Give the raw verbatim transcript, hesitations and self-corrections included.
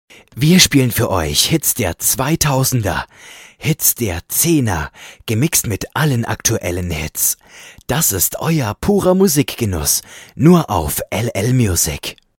Wir spielen für euch Hits der zweitausender, Hits der Zehner, gemixt mit allen aktuellen Hits. Das ist euer purer Musikgenuss, nur auf L L Music.